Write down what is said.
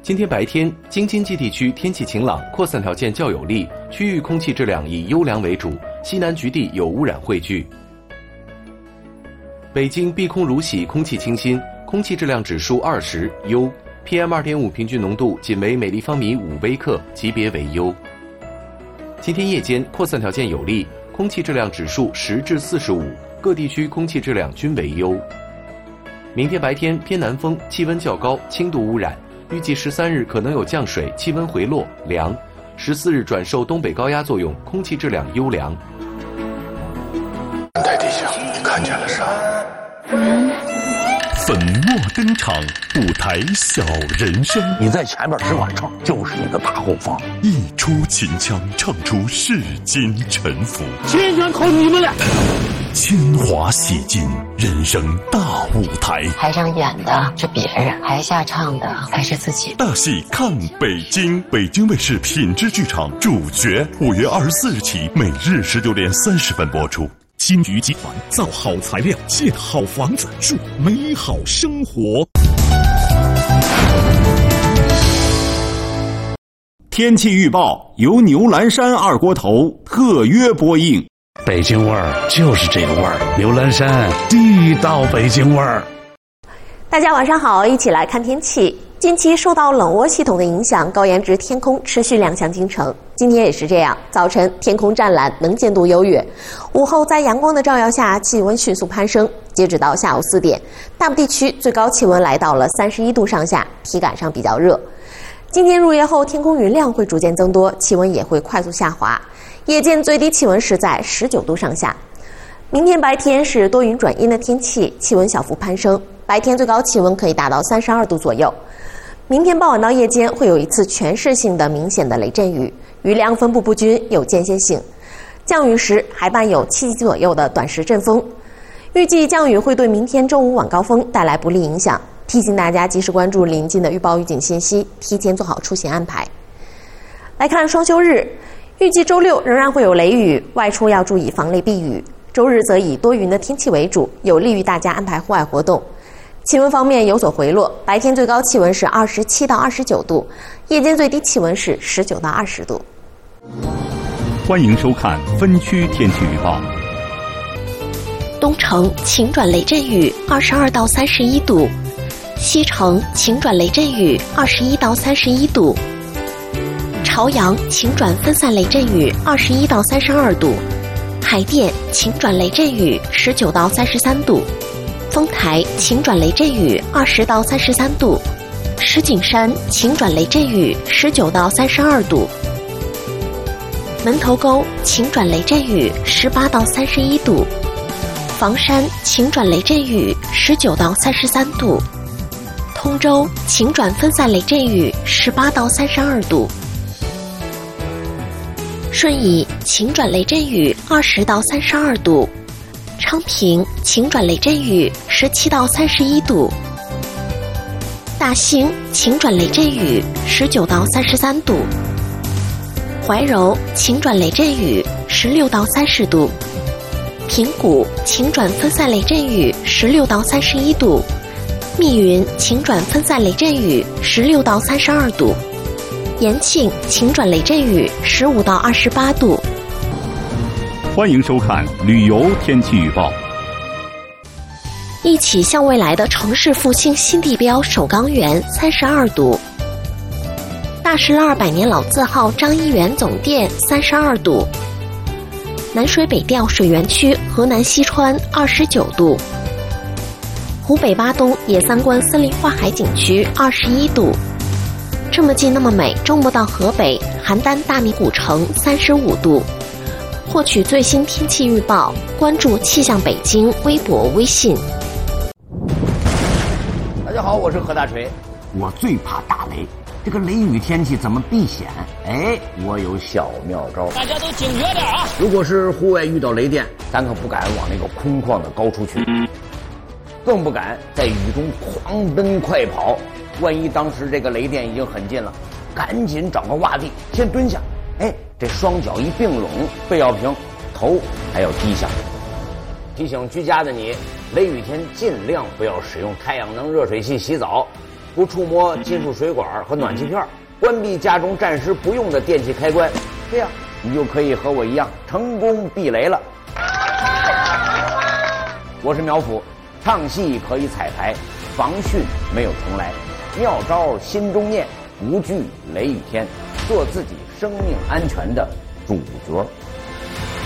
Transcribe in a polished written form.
今天白天，京津冀地区天气晴朗，扩散条件较有利，区域空气质量以优良为主，西南局地有污染汇聚。北京碧空如洗，空气清新，空气质量指数20，优。PM2.5 平均浓度仅为每立方米5微克，级别为优。今天夜间扩散条件有利，空气质量指数10至45，各地区空气质量均为优。明天白天偏南风，气温较高，轻度污染。预计13日可能有降水，气温回落，凉。14日转受东北高压作用，空气质量优良。 台地下，你看见了啥？ 粉墨登场，舞台小人生。 你在前面只管唱，就是一个大后方。 一出秦腔，唱出世间沉浮。 天全靠你们了。 铅华写尽人生大舞台。 台上演的是别人，台下唱的才是自己。 大戏看北京，北京卫视品质剧场主角，5月24日起，每日19点30分播出。金鱼集团造好材料，建好房子，住美好生活。 天气预报由牛栏山二锅头特约播映。 北京味儿就是这个味儿，牛栏山地道北京味儿。 大家晚上好，一起来看天气。近期受到冷涡系统的影响，高颜值天空持续两强京城。今天也是这样，早晨天空湛蓝，能见度优越。午后在阳光的照耀下，气温迅速攀升。截止到下午4点，大部地区最高气温来到了31度上下，体感上比较热。今天入夜后，天空云量会逐渐增多，气温也会快速下滑。夜间最低气温是在19度上下。明天白天是多云转阴的天气，气温小幅攀升，白天最高气温可以达到32度左右。明天傍晚到夜间会有一次全市性的明显的雷阵雨，雨量分布不均，有间歇性。降雨时还伴有7级左右的短时阵风。预计降雨会对明天周五晚高峰带来不利影响，提醒大家及时关注临近的预报预警信息，提前做好出行安排。来看双休日，预计周六仍然会有雷雨，外出要注意防雷避雨。周日则以多云的天气为主，有利于大家安排户外活动。气温方面有所回落，白天最高气温是27到29度，夜间最低气温是19到20度。 欢迎收看分区天气预报。 东城晴转雷阵雨，22到31度；西城晴转雷阵雨，21到31度；朝阳晴转分散雷阵雨，21到32度；海淀晴转雷阵雨，19到33度；丰台晴转雷阵雨，20到33度；石景山晴转雷阵雨，19到32度；门头沟晴转雷阵雨，18到31度；房山晴转雷阵雨，19到33度；通州晴转分散雷阵雨，18到32度；顺义晴转雷阵雨，20到32度；昌平晴转雷阵雨，17到31度；大兴晴转雷阵雨，19到33度；怀柔晴转雷阵雨，16到30度；平谷晴转分散雷阵雨，16到31度；密云晴转分散雷阵雨，16到32度；延庆晴转雷阵雨，15到28度。 欢迎收看旅游天气预报。 一起向未来的城市复兴新地标首钢园32度，大石栏200年老字号张一元总店32度，南水北调水源区河南西川29度，湖北巴东野三关森林花海景区21度，这么近那么美，种不到河北邯郸大米古城35度。获取最新天气预报，关注气象北京微博微信。 大家好，我是何大锤。我最怕打雷，这个雷雨天气怎么避险？哎，我有小妙招。 大家都警觉点啊！ 如果是户外遇到雷电，咱可不敢往那个空旷的高处去，更不敢在雨中狂奔快跑。万一当时这个雷电已经很近了，赶紧找个洼地先蹲下。哎，这双脚一并拢，背要平，头还要低下。提醒居家的你，雷雨天尽量不要使用太阳能热水器洗澡， 不触摸金属水管和暖气片，关闭家中暂时不用的电器开关，这样你就可以和我一样成功避雷了。我是苗阜，唱戏可以彩排，防汛没有重来，妙招心中念，无惧雷雨天，做自己生命安全的主角。